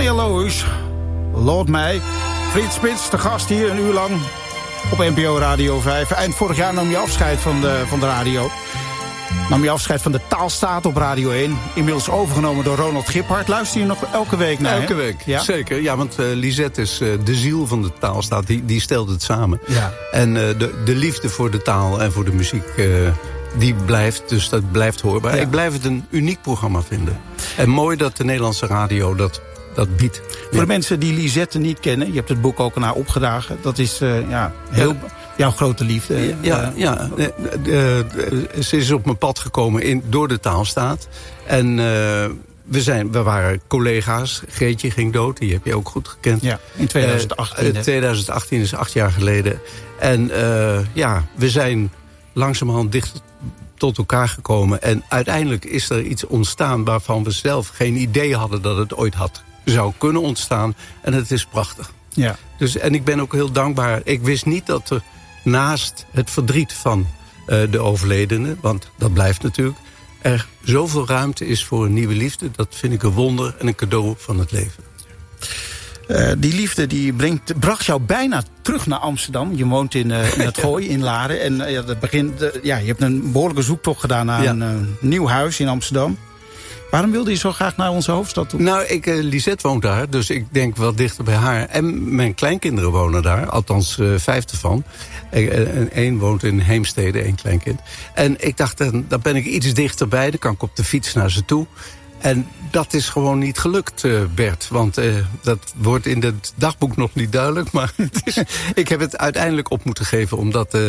Tanja Loos, Lord May. Frits Spits, de gast hier een uur lang op NPO Radio 5. Eind vorig jaar nam je afscheid van de radio. Nam je afscheid van de Taalstaat op Radio 1. Inmiddels overgenomen door Ronald Giphart. Luister je nog elke week naar? Elke week, ja? Zeker. Ja, want Lisette is de ziel van de Taalstaat. Die stelt het samen. Ja. En de liefde voor de taal en voor de muziek... die blijft, dus dat blijft hoorbaar. Ja. Ik blijf het een uniek programma vinden. En mooi dat de Nederlandse radio dat biedt. Voor de mensen die Lisette niet kennen... je hebt het boek ook aan haar opgedragen. Dat is heel... Jouw grote liefde. Ze is op mijn pad gekomen door de Taalstaat. En we waren collega's. Greetje ging dood, die heb je ook goed gekend. Ja, in 2018. 2018 is 8 jaar geleden. En we zijn langzamerhand dicht tot elkaar gekomen. En uiteindelijk is er iets ontstaan waarvan we zelf geen idee hadden dat het ooit zou kunnen ontstaan. En het is prachtig. Ja. En ik ben ook heel dankbaar. Ik wist niet dat er naast het verdriet van de overledene, want dat blijft natuurlijk, er zoveel ruimte is voor een nieuwe liefde. Dat vind ik een wonder en een cadeau van het leven. Die liefde die bracht jou bijna terug naar Amsterdam. Je woont in het Gooi, in Laren. En je hebt een behoorlijke zoektocht gedaan naar een nieuw huis in Amsterdam. Waarom wilde je zo graag naar onze hoofdstad toe? Nou, Lisette woont daar, dus ik denk wel dichter bij haar. En mijn kleinkinderen wonen daar, althans 5 ervan. Eén woont in Heemstede, 1 kleinkind. En ik dacht, dan ben ik iets dichterbij, dan kan ik op de fiets naar ze toe. En dat is gewoon niet gelukt, Bert. Want dat wordt in het dagboek nog niet duidelijk. Maar ik heb het uiteindelijk op moeten geven. Omdat,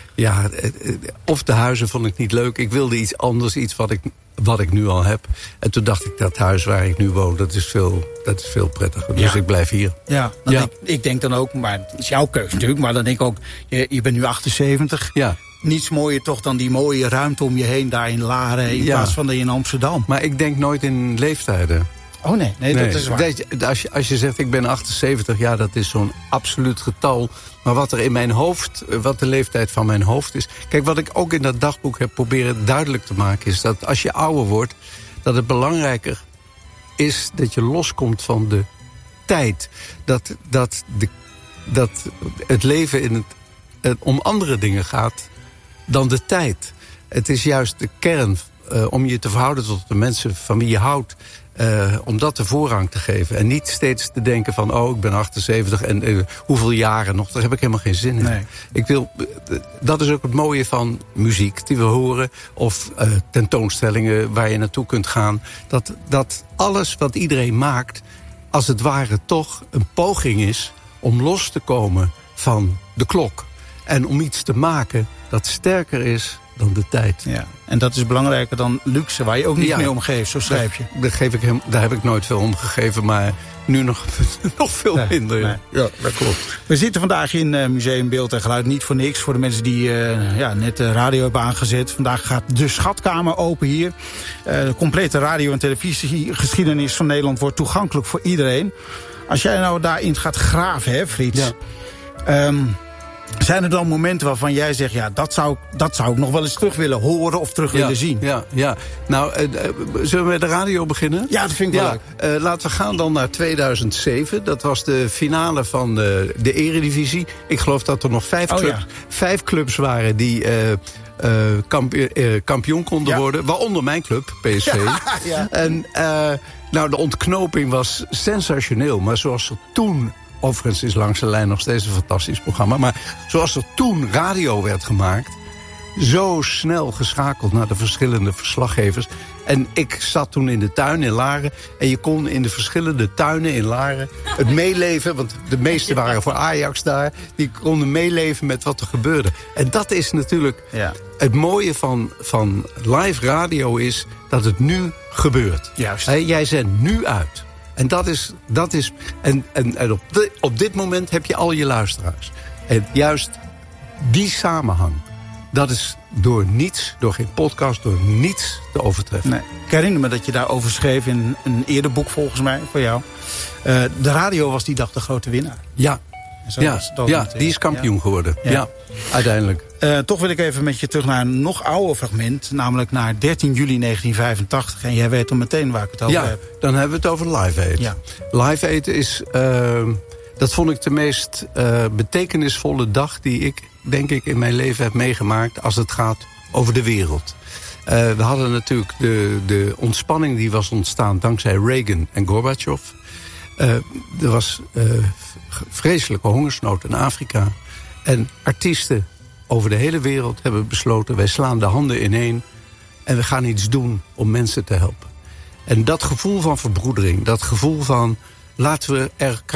of de huizen vond ik niet leuk. Ik wilde iets anders, iets wat ik nu al heb. En toen dacht ik, dat huis waar ik nu woon, dat is veel prettiger. Dus ik blijf hier. Ja, ik denk dan ook, maar het is jouw keuze natuurlijk. Maar dan denk ik ook, je bent nu 78. Ja. Niets mooier toch dan die mooie ruimte om je heen daar in Laren in plaats van in Amsterdam. Maar ik denk nooit in leeftijden. Oh nee, dat is waar. Als je zegt ik ben 78, ja, dat is zo'n absoluut getal. Maar wat er in mijn hoofd, wat de leeftijd van mijn hoofd is. Kijk, wat ik ook in dat dagboek heb proberen duidelijk te maken is dat als je ouder wordt, dat het belangrijker is dat je loskomt van de tijd. Dat het leven om andere dingen gaat dan de tijd. Het is juist de kern om je te verhouden tot de mensen van wie je houdt. Om dat de voorrang te geven. En niet steeds te denken van, ik ben 78 en hoeveel jaren nog. Daar heb ik helemaal geen zin in. Nee. Dat is ook het mooie van muziek die we horen. Of tentoonstellingen waar je naartoe kunt gaan. Dat alles wat iedereen maakt, als het ware toch een poging is om los te komen van de klok. En om iets te maken dat sterker is dan de tijd. Ja. En dat is belangrijker dan luxe, waar je ook niet mee omgeeft, zo schrijf je. Daar heb ik nooit veel om gegeven, maar nu nog veel minder. Nee. Ja, dat klopt. We zitten vandaag in Museum Beeld en Geluid, niet voor niks. Voor de mensen die net de radio hebben aangezet. Vandaag gaat de schatkamer open hier. De complete radio- en televisiegeschiedenis van Nederland wordt toegankelijk voor iedereen. Als jij nou daarin gaat graven, hè, Frits... Ja. Zijn er dan momenten waarvan jij zegt, dat zou ik nog wel eens terug willen horen of terug willen zien? Ja. Nou, zullen we met de radio beginnen? Ja, dat vind ik wel leuk. Laten we gaan dan naar 2007. Dat was de finale van de Eredivisie. Ik geloof dat er nog 5 clubs waren die kampioen konden worden. Waaronder mijn club, PSV. Ja. En de ontknoping was sensationeel. Maar zoals er toen... Overigens is Langs de Lijn nog steeds een fantastisch programma. Maar zoals er toen radio werd gemaakt... zo snel geschakeld naar de verschillende verslaggevers. En ik zat toen in de tuin in Laren. En je kon in de verschillende tuinen in Laren het meeleven... want de meeste waren voor Ajax daar. Die konden meeleven met wat er gebeurde. En dat is natuurlijk het mooie van live radio is... dat het nu gebeurt. Juist. Jij zendt nu uit. En dat is op dit moment heb je al je luisteraars. En juist die samenhang, dat is door geen podcast, door niets te overtreffen. Nee. Ik herinner me dat je daarover schreef in een eerder boek volgens mij, voor jou. De radio was die dag de grote winnaar. Ja, die is kampioen geworden. Ja, uiteindelijk. Toch wil ik even met je terug naar een nog ouder fragment. Namelijk naar 13 juli 1985. En jij weet dan meteen waar ik het over heb. Dan hebben we het over Live Aid. Ja. Live Aid is... dat vond ik de meest betekenisvolle dag die ik, denk ik, in mijn leven heb meegemaakt als het gaat over de wereld. We hadden natuurlijk de ontspanning die was ontstaan dankzij Reagan en Gorbachev. Er was vreselijke hongersnood in Afrika. En artiesten over de hele wereld hebben besloten, wij slaan de handen ineen en we gaan iets doen om mensen te helpen. En dat gevoel van verbroedering, dat gevoel van laten we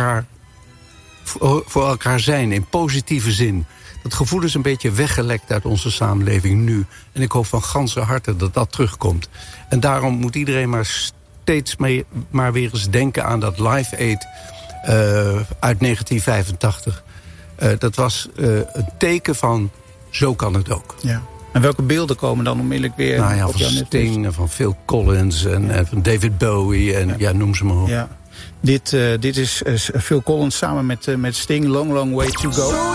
voor elkaar zijn in positieve zin. Dat gevoel is een beetje weggelekt uit onze samenleving nu. En ik hoop van ganse harte dat dat terugkomt. En daarom moet iedereen maar steeds maar weer eens denken aan dat Live Aid uit 1985. Dat was een teken van zo kan het ook. Ja. En welke beelden komen dan onmiddellijk weer op jouw van Sting en van Phil Collins en van David Bowie en noem ze maar op. Ja. Dit is Phil Collins samen met Sting, Long Long Way to Go.